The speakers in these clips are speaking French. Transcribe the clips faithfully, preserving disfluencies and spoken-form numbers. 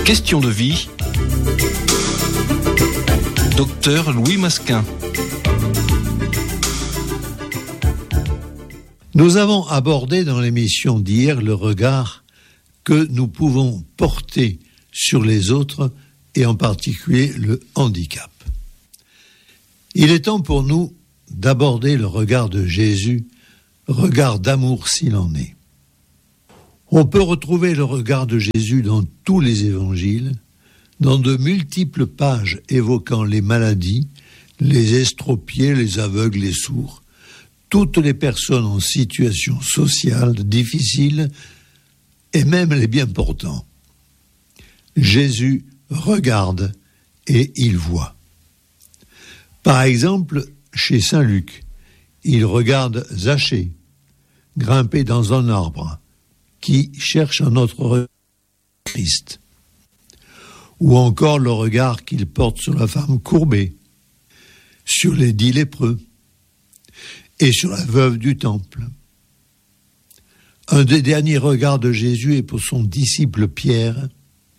Question de vie, docteur Louis Masquin. Nous avons abordé dans l'émission d'hier le regard que nous pouvons porter sur les autres et en particulier le handicap. Il est temps pour nous d'aborder le regard de Jésus, regard d'amour s'il en est. On peut retrouver le regard de Jésus dans tous les évangiles, dans de multiples pages évoquant les maladies, les estropiés, les aveugles, les sourds, toutes les personnes en situation sociale difficile et même les bien portants. Jésus regarde et il voit. Par exemple, chez saint Luc, il regarde Zachée, grimpé dans un arbre, qui cherche un autre regard Christ. Ou encore le regard qu'il porte sur la femme courbée, sur les dix lépreux, et sur la veuve du temple. Un des derniers regards de Jésus est pour son disciple Pierre.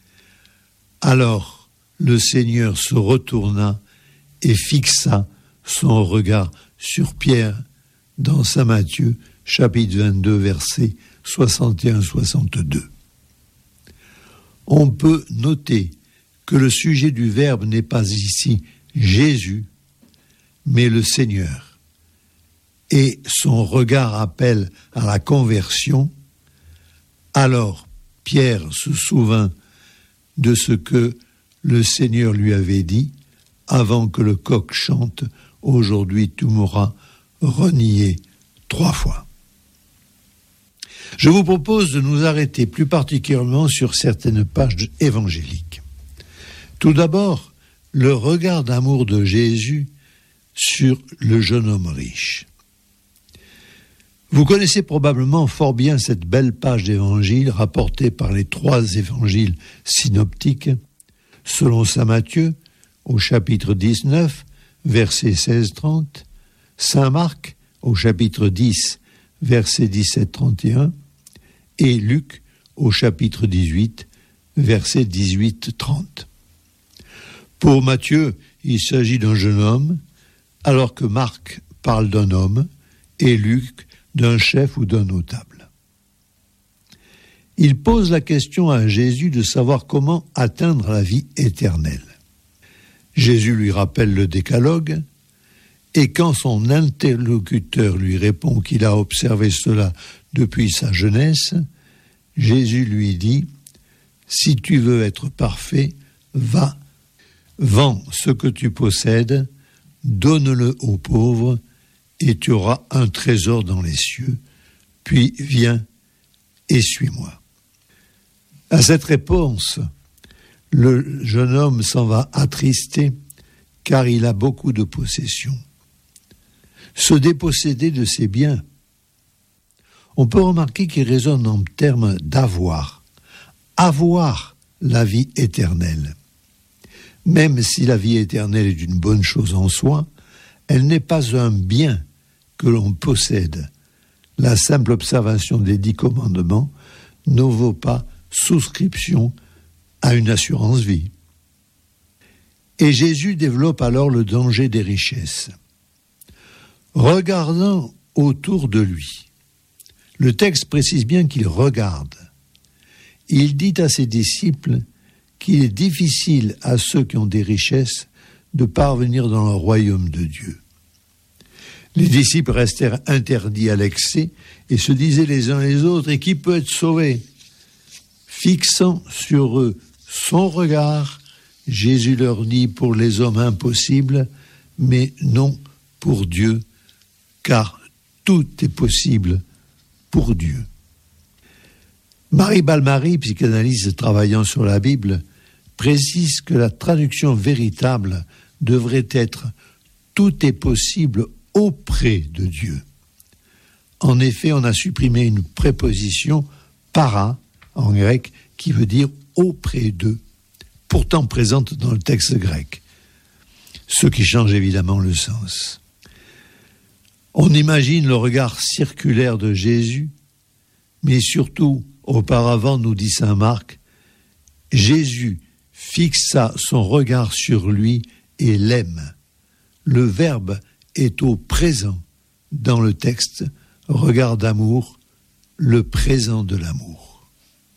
Alors le Seigneur se retourna et fixa son regard sur Pierre dans saint Matthieu, chapitre vingt-deux, versets soixante et un à soixante-deux. On peut noter que le sujet du verbe n'est pas ici Jésus, mais le Seigneur. Et son regard appelle à la conversion. Alors Pierre se souvint de ce que le Seigneur lui avait dit avant que le coq chante « Aujourd'hui tu m'auras renié trois fois ». Je vous propose de nous arrêter plus particulièrement sur certaines pages évangéliques. Tout d'abord, le regard d'amour de Jésus sur le jeune homme riche. Vous connaissez probablement fort bien cette belle page d'évangile rapportée par les trois évangiles synoptiques, selon saint Matthieu, au chapitre dix-neuf, versets seize à trente, saint Marc, au chapitre dix, versets dix-sept à trente et un, et Luc, au chapitre dix-huit, versets dix-huit à trente. Pour Matthieu, il s'agit d'un jeune homme, alors que Marc parle d'un homme, et Luc d'un chef ou d'un notable. Il pose la question à Jésus de savoir comment atteindre la vie éternelle. Jésus lui rappelle le décalogue, et quand son interlocuteur lui répond qu'il a observé cela depuis sa jeunesse, Jésus lui dit « Si tu veux être parfait, va, vends ce que tu possèdes, donne-le aux pauvres, et tu auras un trésor dans les cieux, puis viens et suis-moi. » À cette réponse, le jeune homme s'en va attristé, car il a beaucoup de possessions. Se déposséder de ses biens. On peut remarquer qu'il résonne en termes d'avoir. Avoir la vie éternelle. Même si la vie éternelle est une bonne chose en soi, elle n'est pas un bien que l'on possède. La simple observation des dix commandements ne vaut pas souscription à une assurance vie. Et Jésus développe alors le danger des richesses. Regardant autour de lui, le texte précise bien qu'il regarde. Il dit à ses disciples qu'il est difficile à ceux qui ont des richesses de parvenir dans le royaume de Dieu. Les disciples restèrent interdits à l'excès et se disaient les uns les autres « Et qui peut être sauvé ?» Fixant sur eux son regard, Jésus leur dit « Pour les hommes impossible, mais non pour Dieu, car tout est possible pour Dieu. » Marie Balmary, psychanalyste travaillant sur la Bible, précise que la traduction véritable devrait être « Tout est possible auprès de Dieu ». En effet, on a supprimé une préposition « para » en grec qui veut dire « auprès d'eux », pourtant présente dans le texte grec, ce qui change évidemment le sens. On imagine le regard circulaire de Jésus, mais surtout, auparavant, nous dit saint Marc, Jésus fixa son regard sur lui et l'aime. Le verbe est au présent dans le texte, regard d'amour, le présent de l'amour.